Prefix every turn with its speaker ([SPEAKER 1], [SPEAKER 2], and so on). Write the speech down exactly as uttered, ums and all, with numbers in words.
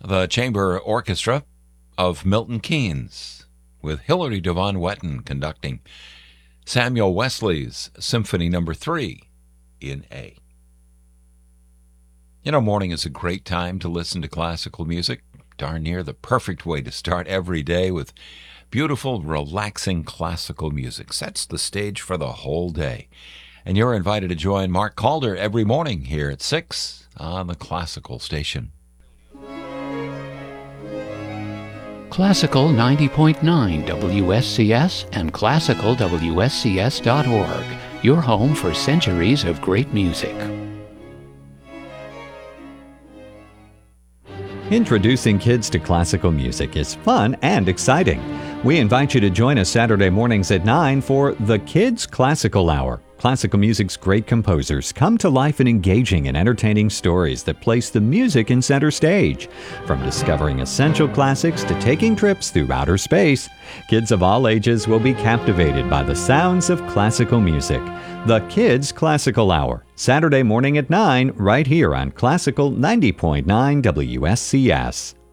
[SPEAKER 1] the Chamber Orchestra of Milton Keynes, with Hilary Devon Wetton conducting Samuel Wesley's Symphony Number Three in A. You know, morning is a great time to listen to classical music. Darn near the perfect way to start every day with beautiful, relaxing classical music. Sets the stage for the whole day. And you're invited to join Mark Calder every morning here at six on the Classical Station.
[SPEAKER 2] Classical ninety point nine W S C S and classical W S C S dot org, your home for centuries of great music.
[SPEAKER 3] Introducing kids to classical music is fun and exciting. We invite you to join us Saturday mornings at nine for the Kids Classical Hour. Classical music's great composers come to life in engaging and entertaining stories that place the music in center stage. From discovering essential classics to taking trips through outer space, kids of all ages will be captivated by the sounds of classical music. The Kids Classical Hour, Saturday morning at nine, right here on Classical ninety point nine W S C S.